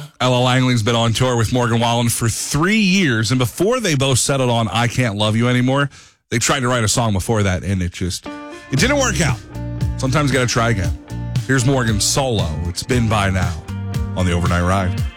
Ella Langley's been on tour with Morgan Wallen for 3 years, and before they both settled on I Can't Love You Anymore, they tried to write a song before that, and it didn't work out. Sometimes you got to try again. Here's Morgan solo. It's Been By Now on the Overnight Ride.